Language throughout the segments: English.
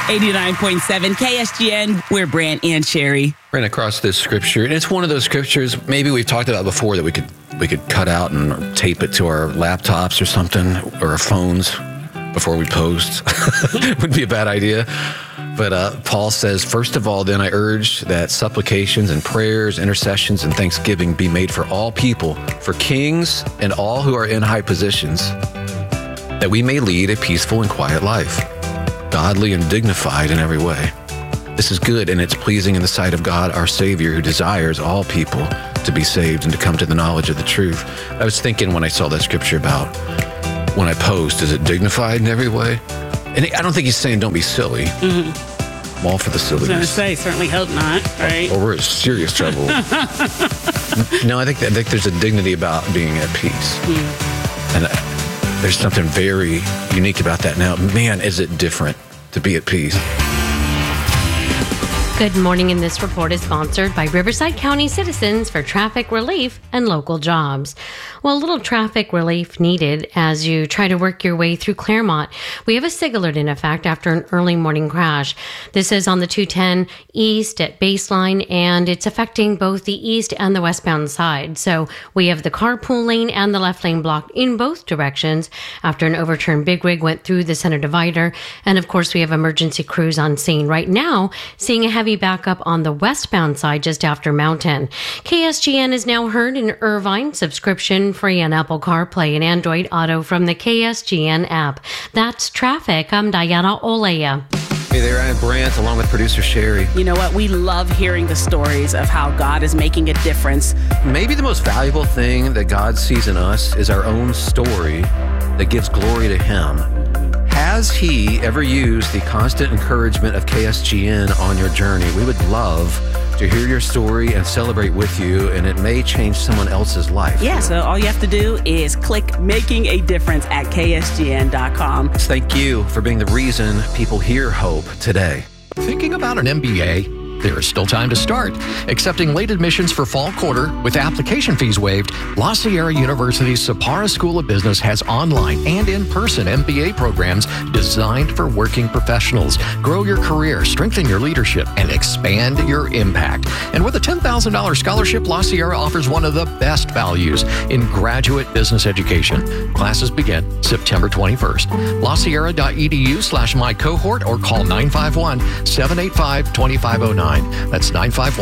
89.7 KSGN. We're Brant and Sherry. Ran across this scripture, and it's one of those scriptures maybe we've talked about before that we could cut out and tape it to our laptops or something, or our phones before we post. Would be a bad idea. But Paul says, first of all, then I urge that supplications and prayers, intercessions, and thanksgiving be made for all people, for kings and all who are in high positions, that we may lead a peaceful and quiet life, godly and dignified in every way. This is good, and it's pleasing in the sight of God, our Savior, who desires all people to be saved and to come to the knowledge of the truth. I was thinking when I saw that scripture about when I post, is it dignified in every way? And I don't think he's saying don't be silly. Mm-hmm. I'm all for the silliness. I was going to say, certainly hope not, right? Or we're in serious trouble. No, I think there's a dignity about being at peace. Mm. And there's something very unique about that. Now, man, is it different to be at peace. Good morning, and this report is sponsored by Riverside County Citizens for Traffic Relief and Local Jobs. Well, a little traffic relief needed as you try to work your way through Claremont. We have a SIG alert in effect after an early morning crash. This is on the 210 east at Baseline, and it's affecting both the east and the westbound side. So we have the carpool lane and the left lane blocked in both directions after an overturned big rig went through the center divider. And of course, we have emergency crews on scene right now, seeing a heavy backup on the westbound side just after Mountain. KSGN is now heard in Irvine, subscription free on Apple CarPlay and Android Auto from the KSGN app. That's traffic. I'm Diana Olea. Hey there, I'm Brant, along with producer Sherry. You know what? We love hearing the stories of how God is making a difference. Maybe the most valuable thing that God sees in us is our own story that gives glory to Him. Has He ever used the constant encouragement of KSGN on your journey? We would love to hear your story and celebrate with you, and it may change someone else's life. Yeah, so all you have to do is click Making a Difference at KSGN.com. Thank you for being the reason people hear hope today. Thinking about an MBA? There is still time to start. Accepting late admissions for fall quarter with application fees waived, La Sierra University's Sapara School of Business has online and in-person MBA programs designed for working professionals. Grow your career, strengthen your leadership, and expand your impact. And with a $10,000 scholarship, La Sierra offers one of the best values in graduate business education. Classes begin September 21st. LaSierra.edu/mycohort or call 951-785-2509. That's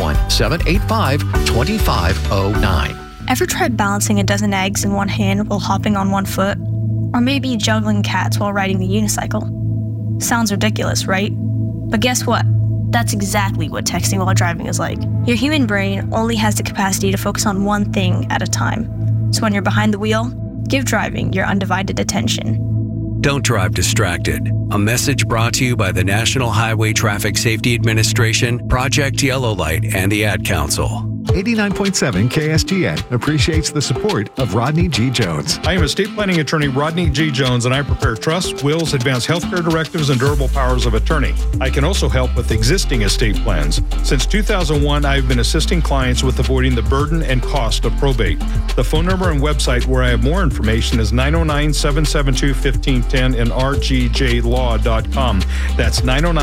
951-785-2509. Ever tried balancing a dozen eggs in one hand while hopping on one foot? Or maybe juggling cats while riding the unicycle? Sounds ridiculous, right? But guess what? That's exactly what texting while driving is like. Your human brain only has the capacity to focus on one thing at a time. So when you're behind the wheel, give driving your undivided attention. Don't drive distracted. A message brought to you by the National Highway Traffic Safety Administration, Project Yellow Light, and the Ad Council. 89.7 KSGN appreciates the support of Rodney G. Jones. I am estate planning attorney Rodney G. Jones, and I prepare trusts, wills, advanced healthcare directives, and durable powers of attorney. I can also help with existing estate plans. Since 2001, I've been assisting clients with avoiding the burden and cost of probate. The phone number and website where I have more information is 909-772-1510 and rgjlaw.com. That's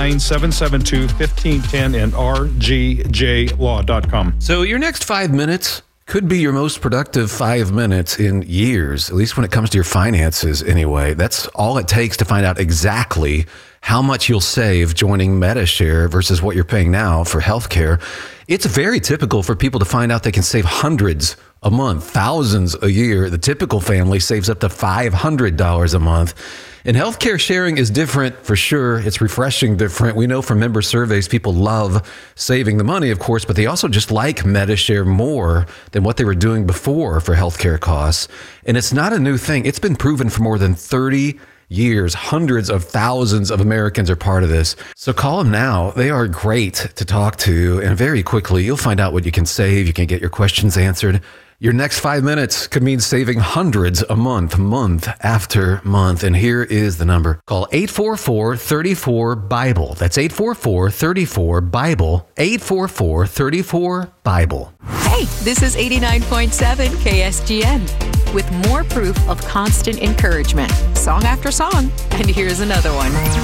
909-772-1510 and rgjlaw.com. So your next 5 minutes could be your most productive 5 minutes in years, at least when it comes to your finances anyway. That's all it takes to find out exactly how much you'll save joining Medi-Share versus what you're paying now for healthcare. It's very typical for people to find out they can save hundreds a month, thousands a year. The typical family saves up to $500 a month. And healthcare sharing is different for sure. It's refreshing different. We know from member surveys, people love saving the money, of course, but they also just like Medi-Share more than what they were doing before for healthcare costs. And it's not a new thing. It's been proven for more than 30 years. Hundreds of thousands of Americans are part of this. So call them now. They are great to talk to. And very quickly, you'll find out what you can save. You can get your questions answered. Your next 5 minutes could mean saving hundreds a month, month after month. And here is the number. Call 844-34-BIBLE. That's 844-34-BIBLE. 844-34-BIBLE. Hey, this is 89.7 KSGN with more proof of constant encouragement. Song after song. And here's another one.